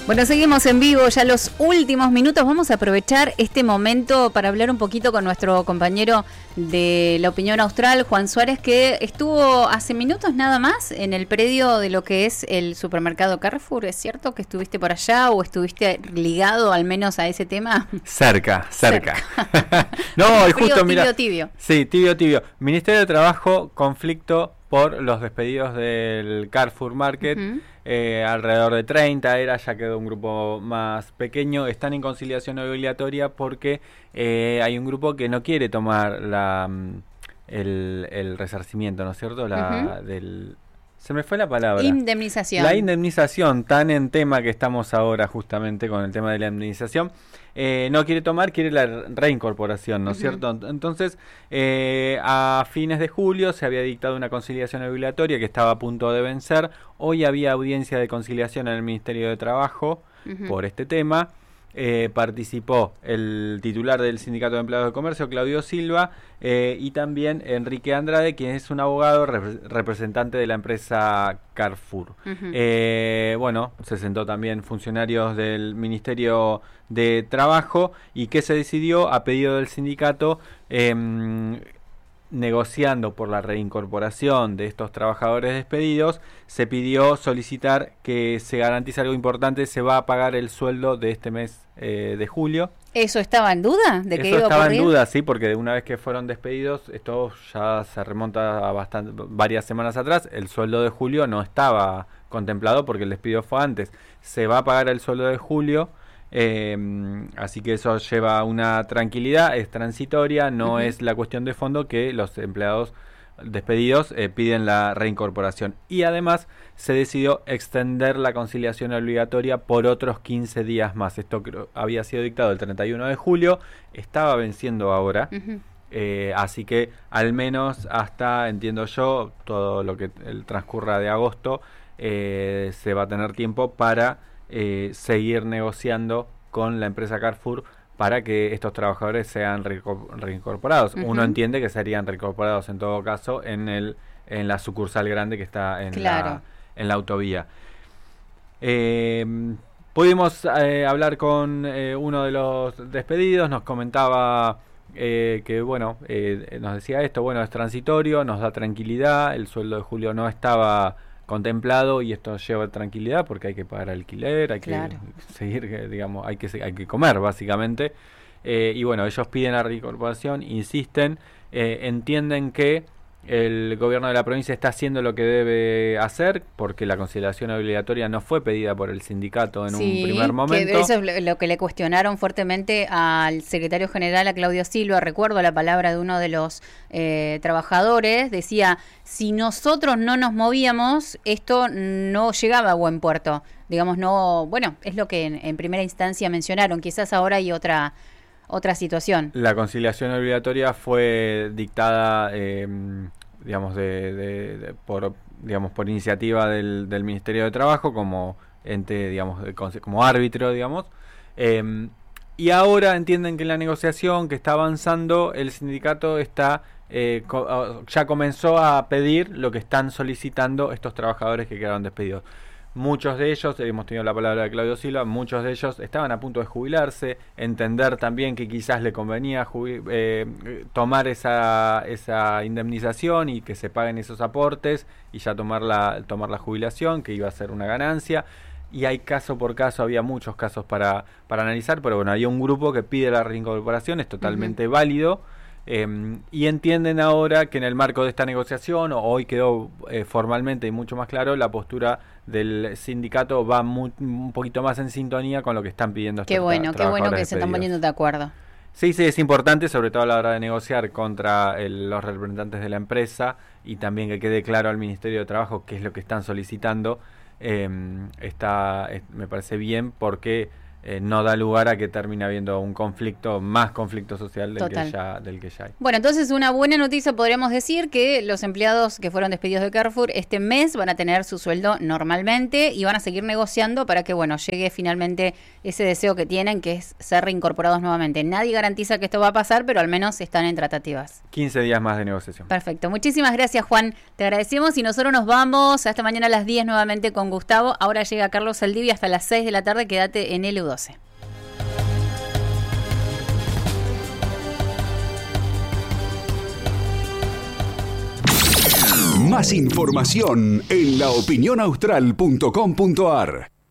Bueno, seguimos en vivo, ya los últimos minutos. Vamos a aprovechar este momento para hablar un poquito con nuestro compañero de La Opinión Austral, Juan Suárez, que estuvo hace minutos nada más en el predio de lo que es el supermercado Carrefour. ¿Es cierto que estuviste por allá o estuviste ligado al menos a ese tema? Cerca. No, y justo, mira. Tibio. Sí, tibio. Ministerio de Trabajo, conflicto por los despedidos del Carrefour Market. Alrededor de 30 ya quedó un grupo más pequeño. Están en conciliación obligatoria porque hay un grupo que no quiere tomar el resarcimiento, ¿no es cierto? Se me fue la palabra. Indemnización. La indemnización, tan en tema que estamos ahora justamente con el tema de la indemnización. No quiere tomar, quiere la reincorporación, ¿no es cierto? Entonces, a fines de julio se había dictado una conciliación obligatoria que estaba a punto de vencer. Hoy había audiencia de conciliación en el Ministerio de Trabajo por este tema. Participó el titular del Sindicato de Empleados de Comercio, Claudio Silva, y también Enrique Andrade, quien es un abogado representante de la empresa Carrefour. Bueno, se sentó también funcionarios del Ministerio de Trabajo. ¿Y qué se decidió? A pedido del sindicato, negociando por la reincorporación de estos trabajadores despedidos, se pidió solicitar que se garantice algo importante: se va a pagar el sueldo de este mes de julio. ¿Eso estaba en duda? ¿De que Eso iba a estaba ocurrir? en duda, sí, porque de una vez que fueron despedidos, esto ya se remonta a varias semanas atrás. El sueldo de julio no estaba contemplado porque el despido fue antes. Se va a pagar el sueldo de julio. Así que eso lleva una tranquilidad, es transitoria, no es la cuestión de fondo que los empleados despedidos piden la reincorporación. Y además se decidió extender la conciliación obligatoria por otros 15 días más. Esto había sido dictado el 31 de julio, estaba venciendo ahora. Así que al menos hasta, entiendo yo, todo lo que transcurra de agosto, se va a tener tiempo para seguir negociando con la empresa Carrefour para que estos trabajadores sean reincorporados. Uno entiende que serían reincorporados en todo caso en la sucursal grande que está en la autovía. Pudimos hablar con uno de los despedidos, nos comentaba que bueno, nos decía esto: bueno, es transitorio, nos da tranquilidad, el sueldo de julio no estaba contemplado y esto lleva tranquilidad porque hay que pagar alquiler, hay que seguir, digamos, hay que comer básicamente. Y bueno, ellos piden la reincorporación, insisten, entienden que el gobierno de la provincia está haciendo lo que debe hacer porque la conciliación obligatoria no fue pedida por el sindicato en un primer momento. Que eso es lo que le cuestionaron fuertemente al secretario general, a Claudio Silva. Recuerdo la palabra de uno de los trabajadores, decía: si nosotros no nos movíamos, esto no llegaba a buen puerto. Digamos, no, bueno, es lo que en primera instancia mencionaron. Quizás ahora hay otra situación. La conciliación obligatoria fue dictada, digamos, por iniciativa del Ministerio de Trabajo como ente, digamos, como árbitro, digamos. Y ahora entienden que en la negociación que está avanzando, el sindicato ya comenzó a pedir lo que están solicitando estos trabajadores que quedaron despedidos. Muchos de ellos, hemos tenido la palabra de Claudio Silva, muchos de ellos estaban a punto de jubilarse, entender también que quizás le convenía tomar esa indemnización y que se paguen esos aportes y ya tomar la jubilación, que iba a ser una ganancia. Y hay caso por caso, había muchos casos para analizar, pero bueno, hay un grupo que pide la reincorporación, es totalmente válido. Y entienden ahora que en el marco de esta negociación, o hoy quedó formalmente y mucho más claro, la postura del sindicato va un poquito más en sintonía con lo que están pidiendo estos trabajadores. Qué bueno que se están poniendo de acuerdo. Sí, es importante, sobre todo a la hora de negociar contra los representantes de la empresa, y también que quede claro al Ministerio de Trabajo qué es lo que están solicitando. Me parece bien porque no da lugar a que termine habiendo un conflicto, más conflicto social del que ya hay. Bueno, entonces una buena noticia podríamos decir que los empleados que fueron despedidos de Carrefour este mes van a tener su sueldo normalmente y van a seguir negociando para que, bueno, llegue finalmente ese deseo que tienen, que es ser reincorporados nuevamente. Nadie garantiza que esto va a pasar, pero al menos están en tratativas. 15 días más de negociación. Perfecto. Muchísimas gracias, Juan. Te agradecemos y nosotros nos vamos hasta mañana a las 10 nuevamente con Gustavo. Ahora llega Carlos Saldivia hasta las 6 de la tarde. Quédate en LU12. Más información en laopinionaustral.com.ar.